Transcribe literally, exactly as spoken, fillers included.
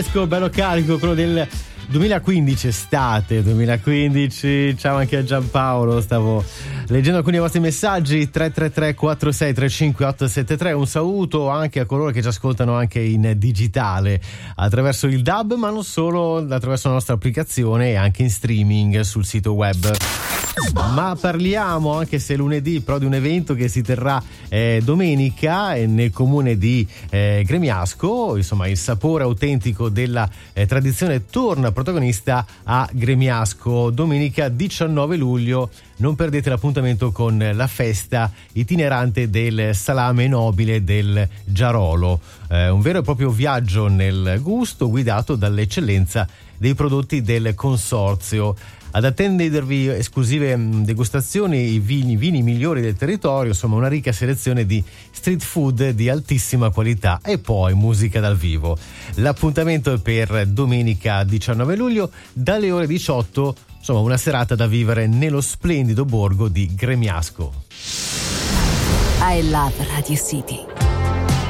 Bello carico, quello del duemilaquindici, estate duemilaquindici. Ciao anche a Giampaolo, stavo leggendo alcuni dei vostri messaggi. Tre tre tre quattro sei tre cinque otto sette tre. Un saluto anche a coloro che ci ascoltano anche in digitale attraverso il D A B, ma non solo, attraverso la nostra applicazione e anche in streaming sul sito web. Ma parliamo, anche se lunedì, però di un evento che si terrà eh, domenica eh, nel comune di eh, Gremiasco. Insomma, il sapore autentico della eh, tradizione torna protagonista a Gremiasco domenica diciannove luglio. Non perdete l'appuntamento con la festa itinerante del salame nobile del Giarolo, eh, un vero e proprio viaggio nel gusto guidato dall'eccellenza dei prodotti del consorzio. Ad attendervi esclusive degustazioni, i vini, vini migliori del territorio, insomma una ricca selezione di street food di altissima qualità e poi musica dal vivo. L'appuntamento è per domenica diciannove luglio dalle ore diciotto, insomma una serata da vivere nello splendido borgo di Gremiasco. I love Radio City.